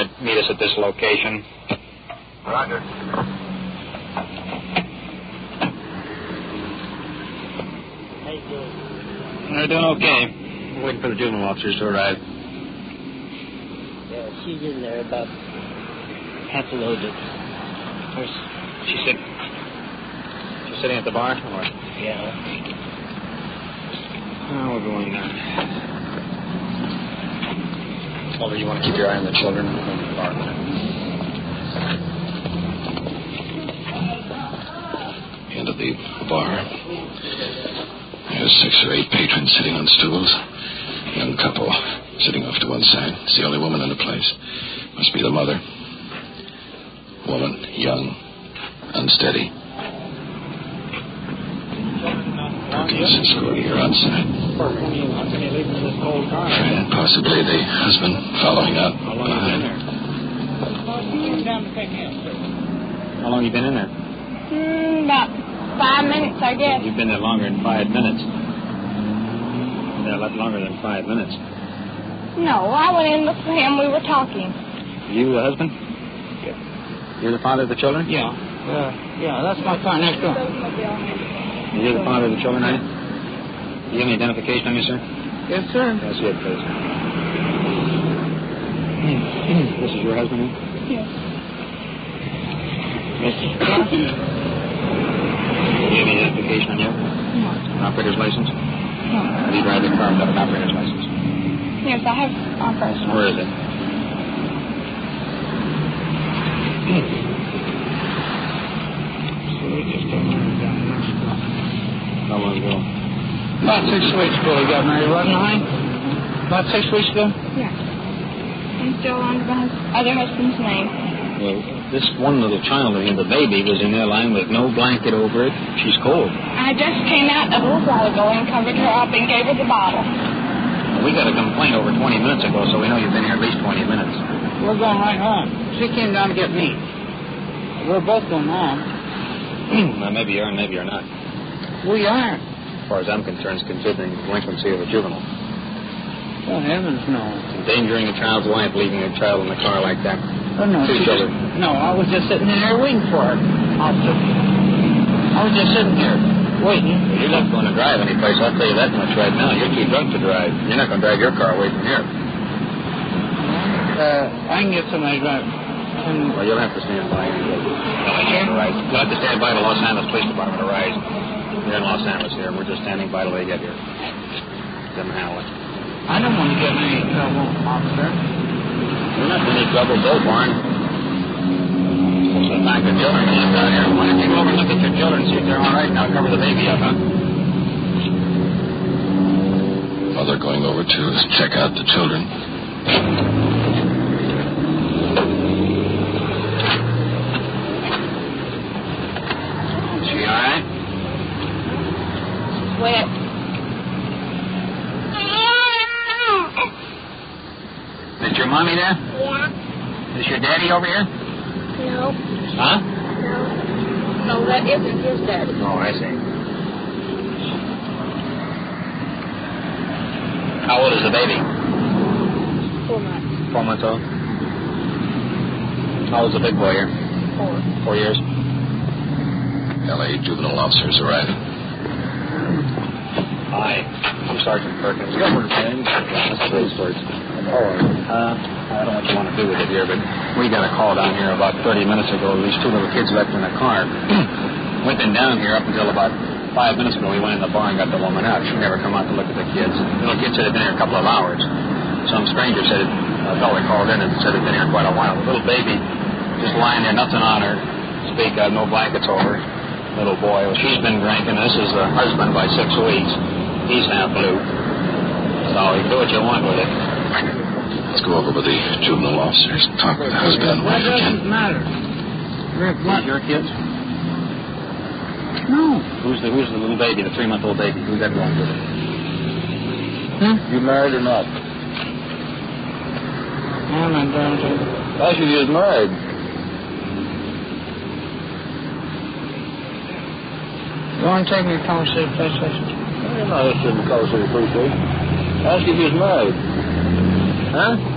to meet us at this location. Roger. They're doing okay. We're waiting for the juvenile officers to arrive. Yeah, she's in there about half loaded. She's sitting at the bar? Or? Yeah. Oh, we're going there. Although you want to keep your eye on the children. We're going to the bar a minute. End of the bar. There's 6 or 8 patrons sitting on stools. Young couple sitting off to one side. It's the only woman in the place. Must be the mother. Woman, young, unsteady. Cookies escorting her outside. And possibly the husband following up behind. How long have you been in there? About 5 minutes, I guess. You've been there longer than 5 minutes. Yeah, a lot longer than 5 minutes. No, I went in with him. We were talking. You the husband? Yeah. You're the father of the children? Yeah. Yeah, that's my car next door. You're the father of the children, are you? Do you have any identification on you, sir? Yes, sir. Yes, you have, please. This is your husband, huh? Yes. Mrs. Clark? Do you have any identification on you? No. An operator's license? No. Do you drive the car without an operator's license? Yes, I have on personal. Where is it? How long ago? About 6 weeks ago he got married, wasn't I? About 6 weeks ago? Yeah. I'm still under my other husband's name. Well, this one little child, the baby, was in there lying with no blanket over it. She's cold. I just came out a little while ago and covered her up and gave her the bottle. We got a complaint over 20 minutes ago, so we know you've been here at least 20 minutes. We're going right home. She came down to get me. We're both going home. Well, maybe you are and maybe you're not. We are. As far as I'm concerned, it's considering delinquency of a juvenile. Oh, heavens, no. Endangering a child's life, leaving a child in the car like that. Oh, no. Two children. No, I was just sitting in there waiting for her. I was just sitting here waiting. Well, you're not going to drive any place, I'll tell you that much right now. You're too drunk to drive. You're not going to drive your car away from here. I can get somebody to drive. Well, you'll have to stand by. You'll have to stand by the Los Angeles Police Department arrives. We're in Los Angeles here. We're just standing by till they get here. Them handle it. I don't want to get in any trouble, officer. You're not in any trouble, Bill Barn. The fact that children are left out here. Why don't you go over and look at your children, see if they're all right, and I'll cover the baby up, huh? Mother going over to check out the children. Is she all right? Wet. Is your mommy there? Yeah. Is your daddy over here? No. Huh? No. No, that isn't his daddy. Oh, I see. How old is the baby? 4 months. 4 months old. How old's the big boy here? 4. 4 years. L.A. juvenile officers arriving. Hi, I'm Sergeant Perkins. That's the police force. I don't know what you want to do with it here, but we got a call down here about 30 minutes ago. These 2 little kids left in a car. We've been down here up until about 5 minutes ago. We went in the bar and got the woman out. She never come out to look at the kids. The little kids said they'd been here a couple of hours. Some stranger said a fellow called in and said they'd been here quite a while. The little baby just lying there, nothing on her. Speak of, no blankets over her. Little boy. Well, she's been drinking. This is the husband by 6 weeks. He's half blue. So you do what you want with it. Let's go over with the juvenile officers. Talk with the husband and wife again. What does it matter? What? Your kids? No. Who's the little baby, the 3-month-old baby? Who's that going with it? You married or not? I'm not going to. I should get married. You want to take me to College City Police Station? I'm not interested in College City Police Station. Ask if he's married. Huh?